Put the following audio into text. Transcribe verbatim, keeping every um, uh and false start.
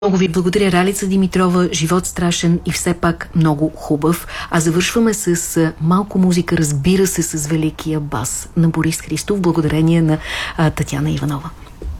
Много ви благодаря, Ралица Димитрова. Живот страшен и все пак много хубав. А завършваме с малко музика, разбира се, с великия бас на Борис Христов, благодарение на а, Татяна Иванова.